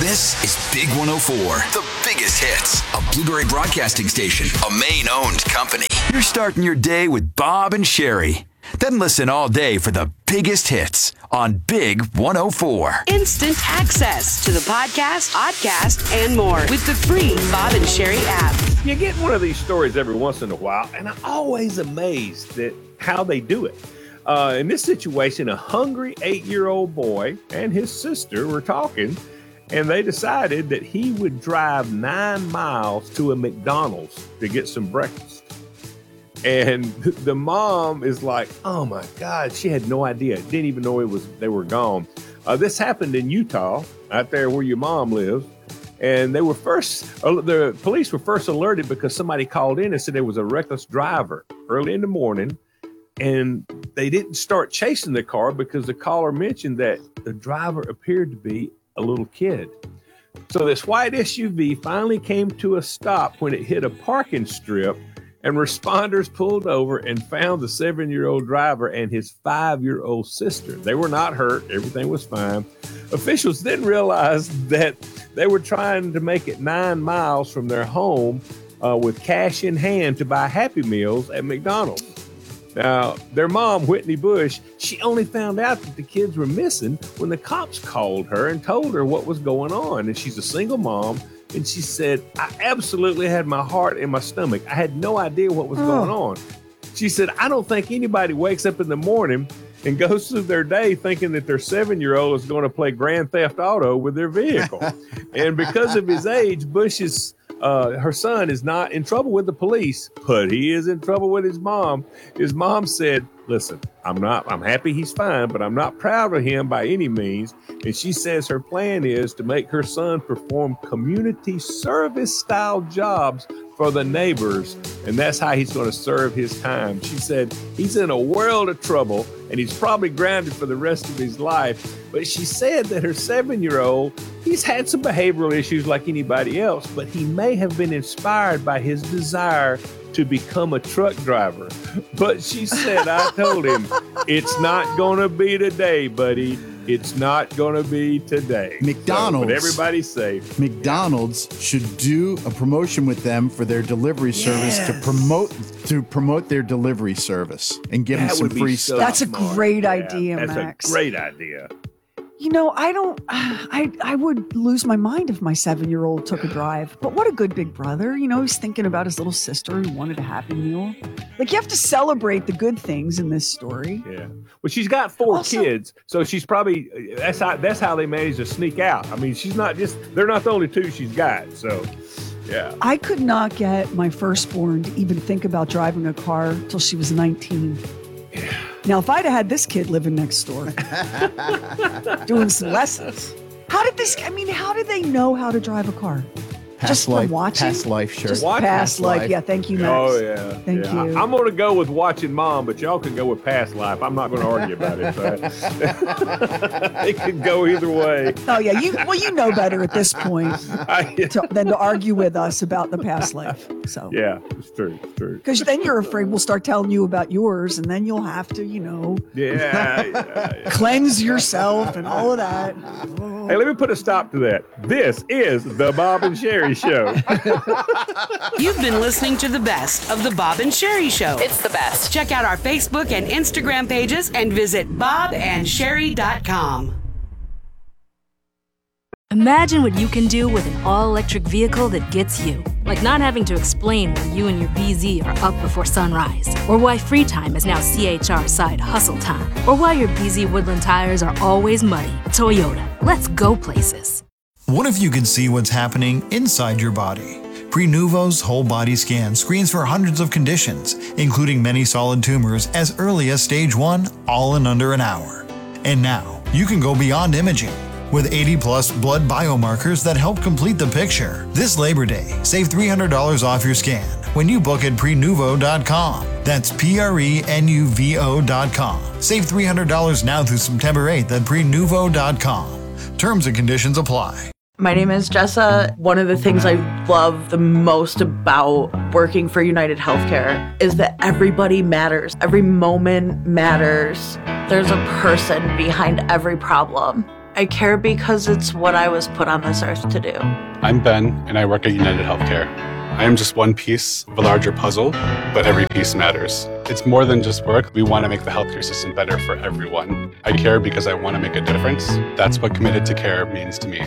This is Big 104, the biggest hits, a Blueberry Broadcasting station, a Maine-owned company. You're starting your day with Bob and Sherry. Then listen all day for the biggest hits on Big 104. Instant access to the podcast, podcast, and more with the free Bob and Sherry app. You get one of these stories every once in a while, and I'm always amazed at how they do it. In this situation, a hungry 8-year-old boy and his sister were talking, and they decided that he would drive 9 miles to a McDonald's to get some breakfast. And the mom is like, oh my God, she had no idea. Didn't even know they were gone. This happened in Utah, out there where your mom lives. And the police were first alerted because somebody called in and said there was a reckless driver early in the morning. And they didn't start chasing the car because the caller mentioned that the driver appeared to be a little kid. So this white SUV finally came to a stop when it hit a parking strip, and responders pulled over and found the 7-year-old driver and his 5-year-old sister. They were not hurt. Everything was fine. Officials then realized that they were trying to make it 9 miles from their home with cash in hand to buy Happy Meals at McDonald's. Now, their mom, Whitney Bush, she only found out that the kids were missing when the cops called her and told her what was going on. And she's a single mom. And she said, I absolutely had my heart in my stomach. I had no idea what was going on. She said, I don't think anybody wakes up in the morning and goes through their day thinking that their 7-year-old is going to play Grand Theft Auto with their vehicle. And because of his age, Bush's her son is not in trouble with the police, but he is in trouble with his mom. His mom said, listen, I'm happy he's fine, but I'm not proud of him by any means. And she says her plan is to make her son perform community service style jobs for the neighbors. And that's how he's going to serve his time. She said he's in a world of trouble and he's probably grounded for the rest of his life. But she said that her 7-year-old, he's had some behavioral issues like anybody else, but he may have been inspired by his desire to become a truck driver. But she said, I told him, it's not going to be today, buddy. It's not going to be today. McDonald's. But everybody's safe. McDonald's should do a promotion with them for their delivery service to promote their delivery service and give them some free stuff. That's a great idea, Max. That's a great idea. You know, I would lose my mind if my 7-year-old took a drive. But what a good big brother. You know, he's thinking about his little sister who wanted a Happy Meal. Like, you have to celebrate the good things in this story. Yeah. Well, she's got 4 kids, so she's probably, that's how they managed to sneak out. I mean, they're not the only 2 she's got, so, yeah. I could not get my firstborn to even think about driving a car till she was 19. Yeah. Now, if I'd have had this kid living next door, doing some lessons, how did they know how to drive a car? Just from watching? Past life, sure. Just past life. Yeah, thank you, Max. Oh, yeah. Thank you. I'm going to go with watching Mom, but y'all can go with past life. I'm not going to argue about it. But it could go either way. Oh, yeah. You know better at this point than to argue with us about the past life. So yeah, it's true. Because then you're afraid we'll start telling you about yours, and then you'll have to, cleanse yourself and all of that. Hey, let me put a stop to that. This is the Bob and Sherry Show. You've been listening to the best of the Bob and Sherry Show. It's the best. Check out our Facebook and Instagram pages and visit bobandsherry.com. Imagine what you can do with an all-electric vehicle that gets you. Like not having to explain why you and your BZ are up before sunrise, or why free time is now CHR side hustle time, or why your BZ Woodland tires are always muddy. Toyota, let's go places. What if you could see what's happening inside your body? Prenuvo's whole body scan screens for hundreds of conditions, including many solid tumors as early as stage 1, all in under an hour. And now, you can go beyond imaging. With 80-plus blood biomarkers that help complete the picture. This Labor Day, save $300 off your scan when you book at Prenuvo.com. That's Prenuvo.com. Save $300 now through September 8th at Prenuvo.com. Terms and conditions apply. My name is Jessa. One of the things I love the most about working for United Healthcare is that everybody matters. Every moment matters. There's a person behind every problem. I care because it's what I was put on this earth to do. I'm Ben, and I work at United Healthcare. I am just one piece of a larger puzzle, but every piece matters. It's more than just work. We want to make the healthcare system better for everyone. I care because I want to make a difference. That's what committed to care means to me.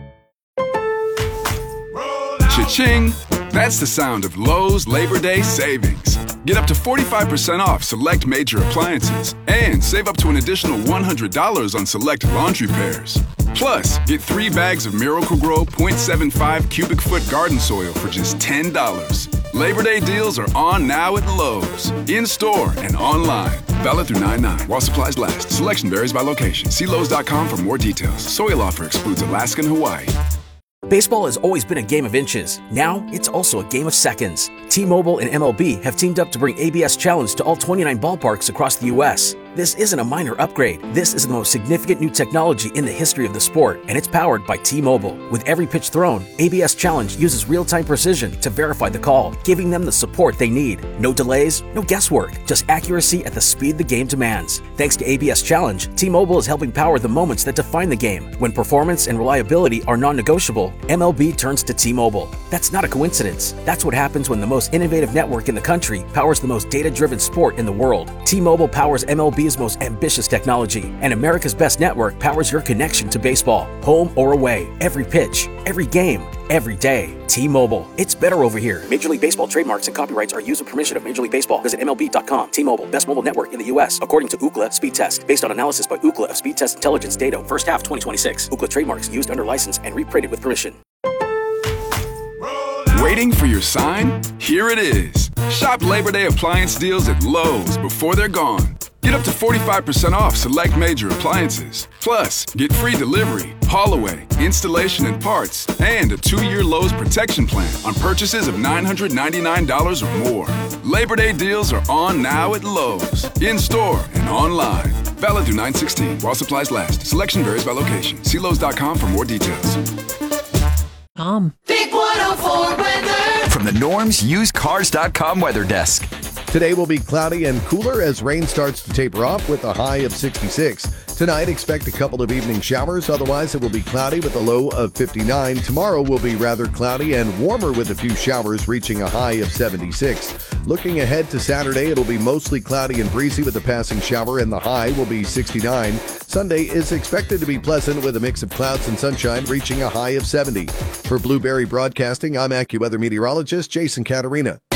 Cha-ching! That's the sound of Lowe's Labor Day savings. Get up to 45% off select major appliances and save up to an additional $100 on select laundry pairs. Plus, get 3 bags of Miracle-Gro 0.75 cubic foot garden soil for just $10. Labor Day deals are on now at Lowe's, in-store and online. Valid through 9/9 while supplies last. Selection varies by location. See Lowes.com for more details. Soil offer excludes Alaska and Hawaii. Baseball has always been a game of inches. Now, it's also a game of seconds. T-Mobile and MLB have teamed up to bring ABS Challenge to all 29 ballparks across the U.S. This isn't a minor upgrade. This is the most significant new technology in the history of the sport, and it's powered by T-Mobile. With every pitch thrown, ABS Challenge uses real-time precision to verify the call, giving them the support they need. No delays, no guesswork, just accuracy at the speed the game demands. Thanks to ABS Challenge, T-Mobile is helping power the moments that define the game. When performance and reliability are non-negotiable, MLB turns to T-Mobile. That's not a coincidence. That's what happens when the most innovative network in the country powers the most data-driven sport in the world. T-Mobile powers MLB's most ambitious technology, and America's best network powers your connection to baseball. Home or away, every pitch, every game, every day. T-Mobile. It's better over here. Major League Baseball trademarks and copyrights are used with permission of Major League Baseball. Visit MLB.com. T-Mobile, best mobile network in the U.S. according to Ookla Speed Test. Based on analysis by Ookla of Speed Test Intelligence data, first half 2026. Ookla trademarks used under license and reprinted with permission. Waiting for your sign? Here it is. Shop Labor Day appliance deals at Lowe's before they're gone. Get up to 45% off select major appliances. Plus, get free delivery, haul away, installation and parts, and a 2-year Lowe's protection plan on purchases of $999 or more. Labor Day deals are on now at Lowe's, in-store and online. Valid through 9/16 while supplies last. Selection varies by location. See Lowe's.com for more details. Big 104 weather. From the NormsUsedCars.com weather desk. Today will be cloudy and cooler as rain starts to taper off with a high of 66. Tonight, expect a couple of evening showers. Otherwise, it will be cloudy with a low of 59. Tomorrow will be rather cloudy and warmer with a few showers reaching a high of 76. Looking ahead to Saturday, it'll be mostly cloudy and breezy with a passing shower and the high will be 69. Sunday is expected to be pleasant with a mix of clouds and sunshine reaching a high of 70. For Blueberry Broadcasting, I'm AccuWeather meteorologist Jason Caterina.